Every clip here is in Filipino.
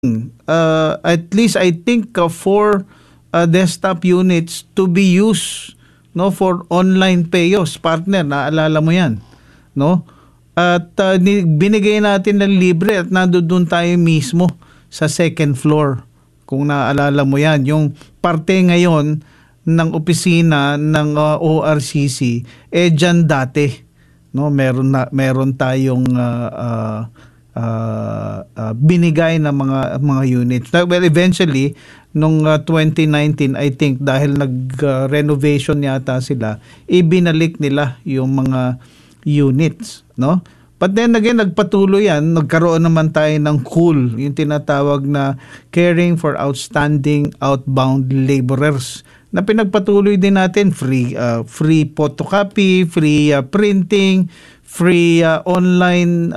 at least I think 4 desktop units to be used, no, for online payos, partner, naalala mo 'yan, no? At binigay natin ng libre at nandoon tayo mismo sa second floor. Kung naalala mo 'yan, yung parte ngayon ng opisina ng ORCC diyan dati, no, meron tayong binigay na mga units. Well, eventually nung 2019, I think dahil nag-renovation yata sila, ibinalik nila yung mga units, no? But then again, nagpatuloy yan, nagkaroon naman tayo ng COOL, yung tinatawag na Caring for Outstanding Outbound Laborers, na pinagpatuloy din natin, free photocopy, free printing, free online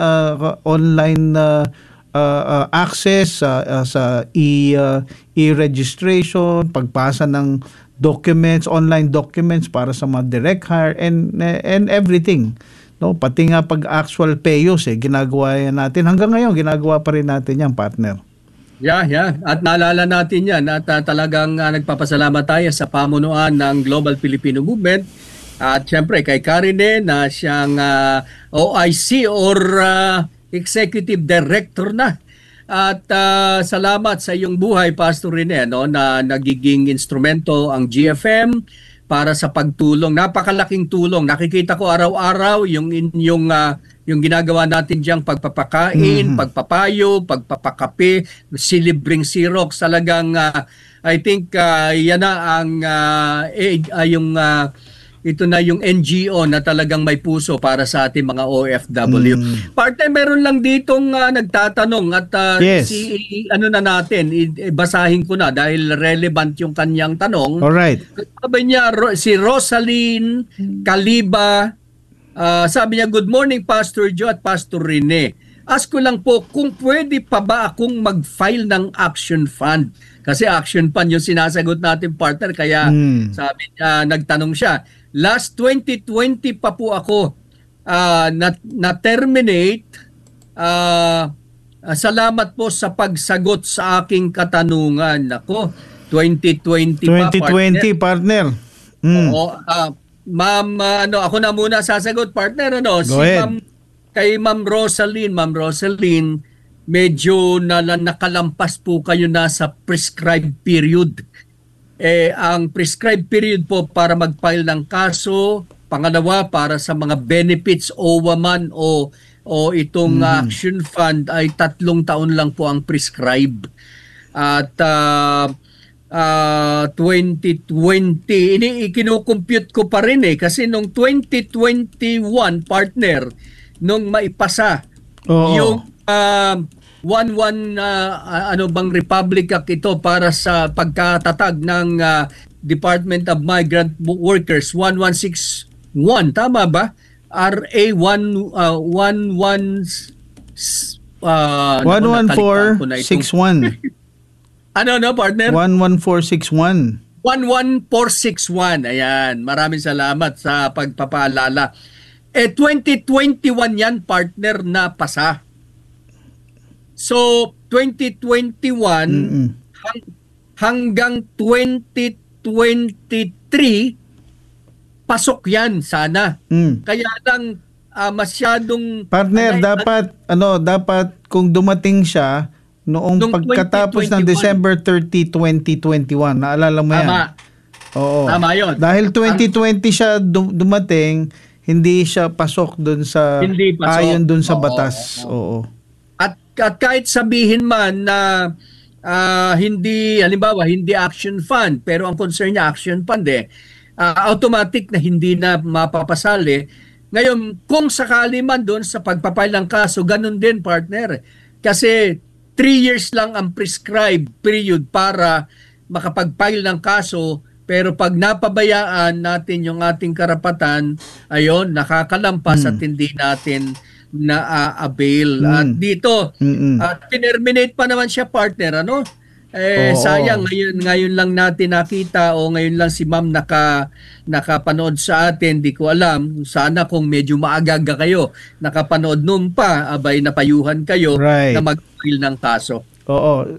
access sa e-registration, pagpasa ng documents, online documents para sa mga direct hire and everything. No, pati nga pag actual payos ginagawa yan natin. Hanggang ngayon ginagawa pa rin natin yan, partner. Yeah. At naalala natin yan at talagang nagpapasalamat tayo sa pamunuan ng Global Filipino Movement at syempre kay Karine na siyang OIC or Executive Director na. At salamat sa iyong buhay, Pastor Rene, no, na nagiging instrumento ang GFM para sa pagtulong. Napakalaking tulong. Nakikita ko araw-araw yung ginagawa natin diyang pagpapakain, pagpapayo, pagpapakape, silibring Xerox. Talagang I think yan na ang ito na yung NGO na talagang may puso para sa ating mga OFW. Partner, meron lang ditong nagtatanong at yes. basahin ko na dahil relevant yung kanyang tanong. Alright. Sabi niya, si Rosaline Kaliba, sabi niya, good morning Pastor Joe at Pastor Rene. Ask ko lang po kung pwede pa ba akong mag-file ng Action Fund. Kasi Action Fund yung sinasagot natin, partner, kaya sabi niya, nagtanong siya. Last 2020 pa po ako na-terminate. Salamat po sa pagsagot sa aking katanungan. Ako, 2020 partner. Oo, ma'am, ako na muna sasagot, partner. Go ahead. Kay Ma'am Rosaline, medyo nakalampas po kayo na sa prescribed period. Ang prescribed period po para mag-file ng kaso, pangalawa para sa mga benefits OWA man o itong Action Fund ay 3 taon lang po ang prescribe. At 2020, kinukompute ko pa rin kasi nung 2021, partner, nung maipasa yung 11 Republic Act ito para sa pagkatatag ng Department of Migrant Workers 1161, tama ba? RA 11461. Partner? 11461. 11461. Ayan, maraming salamat sa pagpapaalala. 2021 yan, partner, na pasa. So, 2021 hanggang 2023, pasok yan sana. Kaya lang masyadong... Partner, dapat kung dumating siya noong pagkatapos ng December 30, 2021. Naalala mo yan? Tama. Oo. Tama yun. Dahil 2020 siya dumating, hindi siya pasok dun sa... Hindi pasok. Ayon dun sa batas. Oo. At kahit sabihin man na halimbawa, hindi Action Fund, pero ang concern niya Action Fund automatic na hindi na mapapasali. Ngayon, kung sakali man doon sa pagpapile ng kaso, ganun din, partner. Kasi 3 years lang ang prescribed period para makapag-file ng kaso, pero pag napabayaan natin yung ating karapatan, ayun, nakakalampas at hindi natin na-avail. At dito, tinerminate pa naman siya, partner, sayang, ngayon lang natin nakita o ngayon lang si ma'am nakapanood sa atin, di ko alam. Sana kung medyo maagaga kayo, nakapanood noon pa, abay napayuhan kayo na mag-file ng kaso. Oo.